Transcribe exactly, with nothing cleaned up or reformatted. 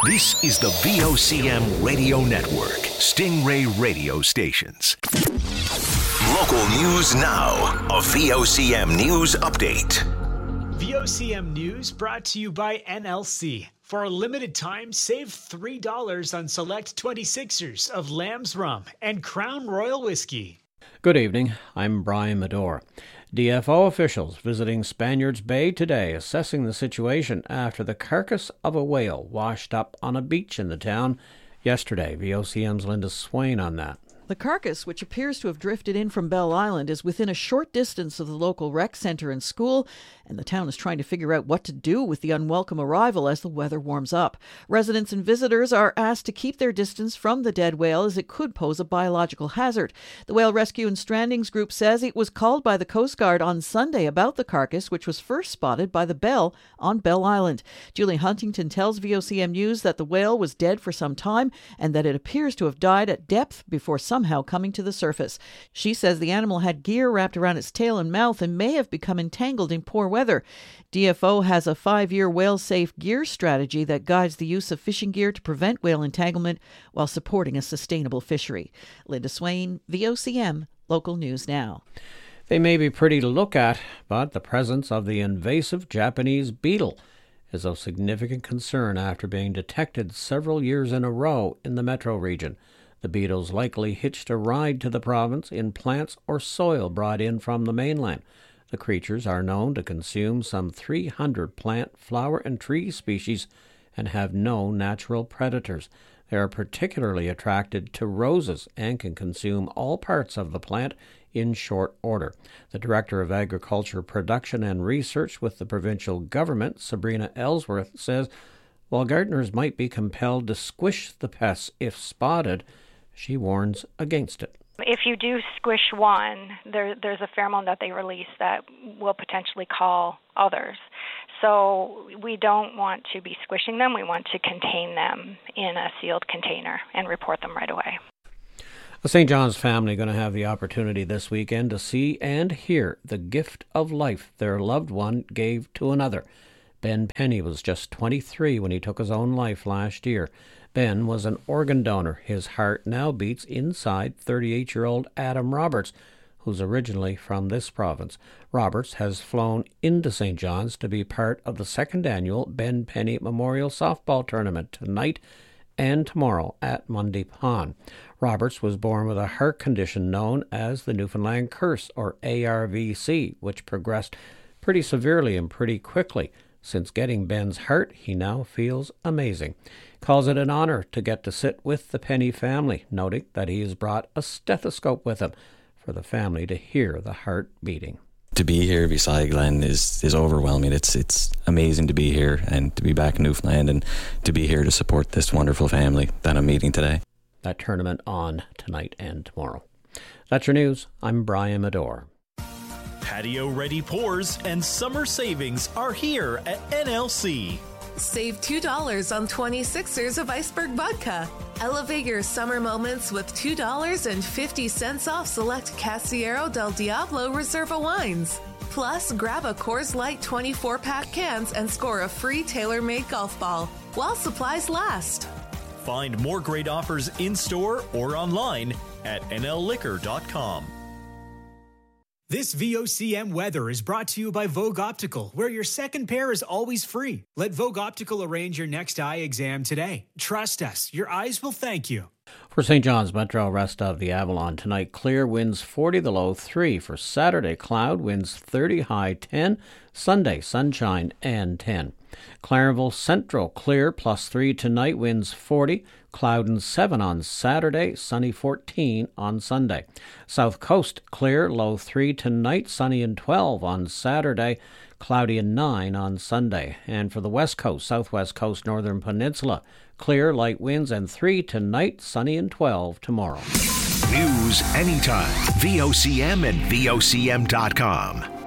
This is the V O C M Radio Network, Stingray Radio Stations. Local news now. A V O C M News Update. V O C M News brought to you by N L C. For a limited time, save three dollars on select twenty-sixers of Lamb's Rum and Crown Royal Whiskey. Good evening. I'm Brian Medore. D F O officials visiting Spaniards Bay today, assessing the situation after the carcass of a whale washed up on a beach in the town yesterday. V O C M's Linda Swain on that. The carcass, which appears to have drifted in from Bell Island, is within a short distance of the local rec centre and school, and the town is trying to figure out what to do with the unwelcome arrival as the weather warms up. Residents and visitors are asked to keep their distance from the dead whale as it could pose a biological hazard. The Whale Rescue and Strandings Group says it was called by the Coast Guard on Sunday about the carcass, which was first spotted by the Bell on Bell Island. Julie Huntington tells V O C M News that the whale was dead for some time and that it appears to have died at depth before some somehow coming to the surface. She says the animal had gear wrapped around its tail and mouth and may have become entangled in poor weather. D F O has a five-year whale-safe gear strategy that guides the use of fishing gear to prevent whale entanglement while supporting a sustainable fishery. Linda Swain, V O C M, Local News Now. They may be pretty to look at, but the presence of the invasive Japanese beetle is of significant concern after being detected several years in a row in the metro region. The beetles likely hitched a ride to the province in plants or soil brought in from the mainland. The creatures are known to consume some three hundred plant, flower, and tree species and have no natural predators. They are particularly attracted to roses and can consume all parts of the plant in short order. The Director of Agriculture Production and Research with the provincial government, Sabrina Ellsworth, says while gardeners might be compelled to squish the pests if spotted, she warns against it. If you do squish one, there, there's a pheromone that they release that will potentially call others. So we don't want to be squishing them. We want to contain them in a sealed container and report them right away. The Saint John's family going to have the opportunity this weekend to see and hear the gift of life their loved one gave to another. Ben Penny was just twenty-three when he took his own life last year. Ben was an organ donor. His heart now beats inside thirty-eight-year-old Adam Roberts, who's originally from this province. Roberts has flown into Saint John's to be part of the second annual Ben Penny Memorial Softball Tournament tonight and tomorrow at Mundy Pond. Roberts was born with a heart condition known as the Newfoundland Curse, or A R V C, which progressed pretty severely and pretty quickly. Since getting Ben's heart, he now feels amazing. Calls it an honor to get to sit with the Penny family, noting that he has brought a stethoscope with him for the family to hear the heart beating. To be here beside Glenn is, is overwhelming. It's it's amazing to be here and to be back in Newfoundland and to be here to support this wonderful family that I'm meeting today. That tournament on tonight and tomorrow. That's your news. I'm Brian Medore. Patio-ready pours and summer savings are here at N L C. Save two dollars on twenty-sixers of Iceberg Vodka. Elevate your summer moments with two dollars and fifty cents off select Casillero del Diablo Reserva wines. Plus, grab a Coors Light twenty-four pack cans and score a free tailor-made golf ball while supplies last. Find more great offers in-store or online at N L liquor dot com. This V O C M weather is brought to you by Vogue Optical, where your second pair is always free. Let Vogue Optical arrange your next eye exam today. Trust us, your eyes will thank you. For Saint John's Metro, rest of the Avalon tonight, clear, winds forty, the low three. For Saturday, cloud, winds thirty, high ten. Sunday, sunshine and ten. Clarenville Central, clear, plus three tonight, winds forty. Cloud and seven on Saturday, sunny fourteen on Sunday. South Coast, clear, low three tonight, sunny and twelve on Saturday. Cloudy and nine on Sunday. And for the West Coast, Southwest Coast, Northern Peninsula, clear, light winds and three tonight, sunny and twelve tomorrow. News anytime. V O C M and V O C M dot com.